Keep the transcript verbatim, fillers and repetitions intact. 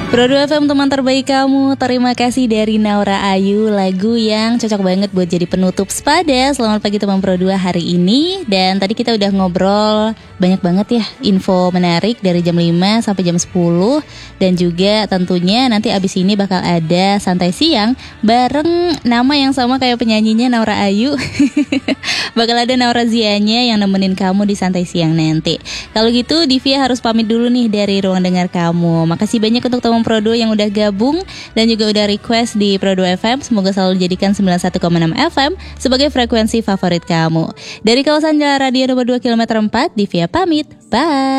Pro dua F M teman terbaik kamu. Terima kasih dari Naura Ayu, lagu yang cocok banget buat jadi penutup Sepada. Selamat pagi teman Pro dua hari ini. Dan tadi kita udah ngobrol banyak banget ya info menarik dari jam lima sampai jam sepuluh. Dan juga tentunya nanti abis ini bakal ada santai siang bareng nama yang sama kayak penyanyinya, Naura Ayu. Bakal ada Naura Zianya yang nemenin kamu di santai siang nanti. Kalau gitu Divya harus pamit dulu nih dari ruang dengar kamu. Makasih banyak untuk teman Pro dua yang udah gabung dan juga udah request di Pro dua F M. Semoga selalu dijadikan sembilan puluh satu koma enam F M sebagai frekuensi favorit kamu. Dari kawasan Jalan Radio nomor dua kilometer empat, Divya pamit. Bye.